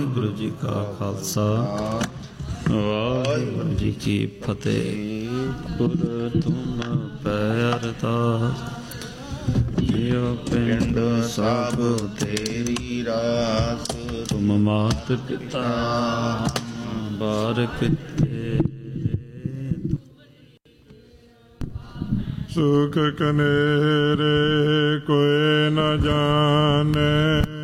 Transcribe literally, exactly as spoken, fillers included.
ਵਾਹਿਗੁਰੂ ਜੀ ਕਾ ਖਾਲਸਾ ਵਾਹਿਗੁਰੂ ਜੀ ਕੀ ਫਤਿਹ। ਗੁਰ ਤੁਮ ਪੈ ਅਰਦਾਸ ਜਿਉ ਪਿੰਡ ਸਭ ਤੇਰੀ ਰਾਸ। ਤੁਮ ਮਾਤ ਪਿਤਾ ਬਾਰਕ ਤੇਰੇ। ਸੁਖ ਕਨੇਰੇ ਕੋਇ ਨ ਜਾਣੈ